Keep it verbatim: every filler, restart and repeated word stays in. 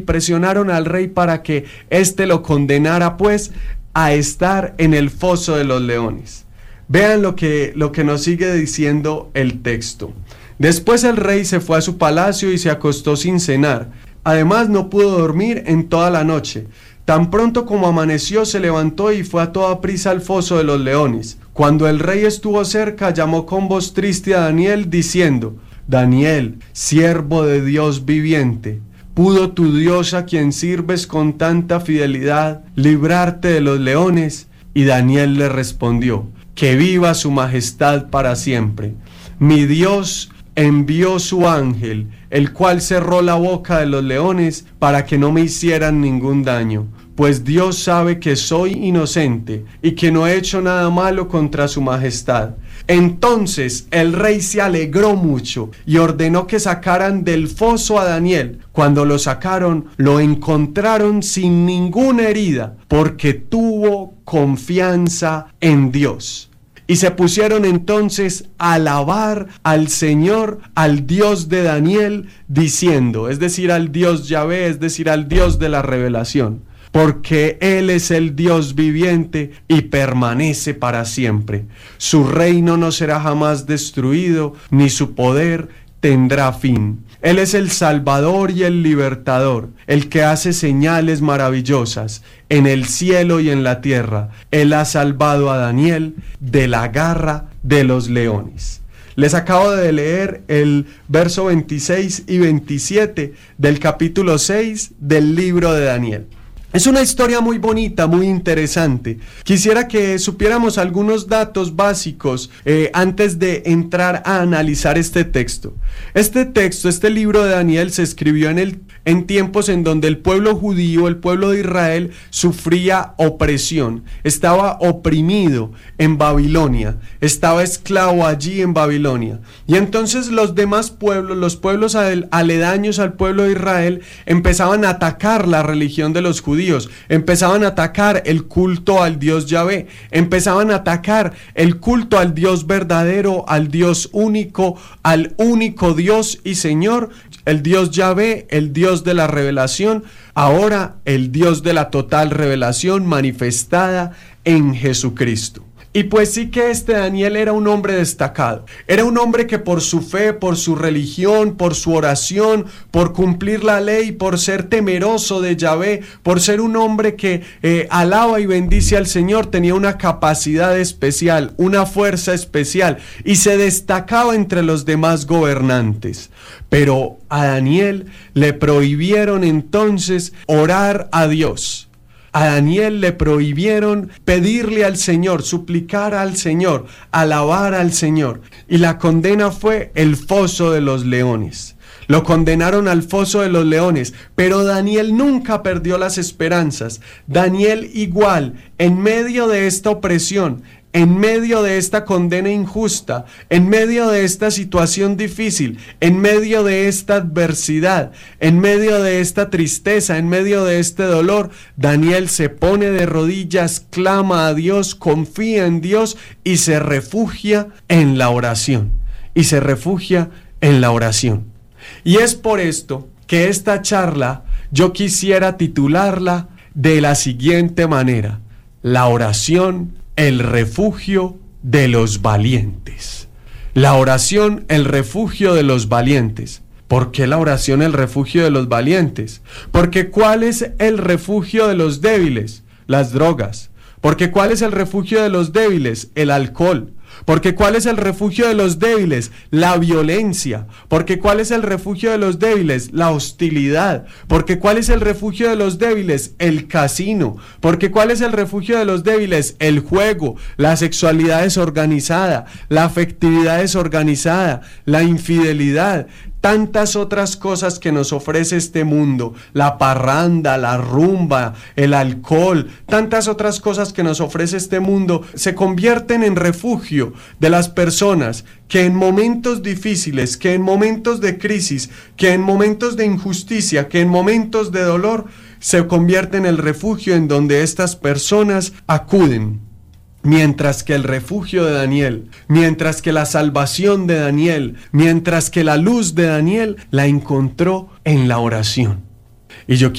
presionaron al rey para que éste lo condenara, pues, a estar en el foso de los leones. Vean lo que, lo que nos sigue diciendo el texto. Después el rey se fue a su palacio y se acostó sin cenar. Además no pudo dormir en toda la noche. Tan pronto como amaneció se levantó y fue a toda prisa al foso de los leones. Cuando el rey estuvo cerca, llamó con voz triste a Daniel diciendo: Daniel, siervo de Dios viviente, ¿pudo tu Dios, a quien sirves con tanta fidelidad, librarte de los leones? Y Daniel le respondió: que viva su majestad para siempre. Mi Dios envió su ángel, el cual cerró la boca de los leones para que no me hicieran ningún daño, pues Dios sabe que soy inocente y que no he hecho nada malo contra su majestad. Entonces el rey se alegró mucho y ordenó que sacaran del foso a Daniel. Cuando lo sacaron, lo encontraron sin ninguna herida, porque tuvo confianza en Dios. Y se pusieron entonces a alabar al Señor, al Dios de Daniel, diciendo, es decir, al Dios Yahvé, es decir, al Dios de la revelación, porque Él es el Dios viviente y permanece para siempre. Su reino no será jamás destruido, ni su poder tendrá fin. Él es el Salvador y el Libertador, el que hace señales maravillosas en el cielo y en la tierra. Él ha salvado a Daniel de la garra de los leones. Les acabo de leer el verso veintiséis y veintisiete del capítulo seis del libro de Daniel. Es una historia muy bonita, muy interesante. Quisiera que supiéramos algunos datos básicos eh, antes de entrar a analizar este texto. Este texto, este libro de Daniel, se escribió en, el, en tiempos en donde el pueblo judío, el pueblo de Israel, sufría opresión. Estaba oprimido en Babilonia, estaba esclavo allí en Babilonia. Y entonces los demás pueblos, los pueblos aledaños al pueblo de Israel, empezaban a atacar la religión de los judíos. Empezaban a atacar el culto al Dios Yahvé, empezaban a atacar el culto al Dios verdadero, al Dios único, al único Dios y Señor, el Dios Yahvé, el Dios de la revelación, ahora el Dios de la total revelación manifestada en Jesucristo. Y pues sí que este Daniel era un hombre destacado, era un hombre que por su fe, por su religión, por su oración, por cumplir la ley, por ser temeroso de Yahvé, por ser un hombre que eh, alaba y bendice al Señor, tenía una capacidad especial, una fuerza especial y se destacaba entre los demás gobernantes. Pero a Daniel le prohibieron entonces orar a Dios. A Daniel le prohibieron pedirle al Señor, suplicar al Señor, alabar al Señor. Y la condena fue el foso de los leones. Lo condenaron al foso de los leones, pero Daniel nunca perdió las esperanzas. Daniel igual, en medio de esta opresión, en medio de esta condena injusta, en medio de esta situación difícil, en medio de esta adversidad, en medio de esta tristeza, en medio de este dolor, Daniel se pone de rodillas, clama a Dios, confía en Dios y se refugia en la oración. Y se refugia en la oración. Y es por esto que esta charla yo quisiera titularla de la siguiente manera: la oración, el refugio de los valientes. La oración, el refugio de los valientes. ¿Por qué la oración, el refugio de los valientes? Porque ¿cuál es el refugio de los débiles? Las drogas. Porque ¿cuál es el refugio de los débiles? El alcohol. Porque ¿cuál es el refugio de los débiles? La violencia. Porque ¿cuál es el refugio de los débiles? La hostilidad. Porque ¿cuál es el refugio de los débiles? El casino. Porque ¿cuál es el refugio de los débiles? El juego, la sexualidad desorganizada, la afectividad desorganizada, la infidelidad. Tantas otras cosas que nos ofrece este mundo, la parranda, la rumba, el alcohol, tantas otras cosas que nos ofrece este mundo, se convierten en refugio de las personas que en momentos difíciles, que en momentos de crisis, que en momentos de injusticia, que en momentos de dolor, se convierten en el refugio en donde estas personas acuden. Mientras que el refugio de Daniel, mientras que la salvación de Daniel, mientras que la luz de Daniel la encontró en la oración. Y yo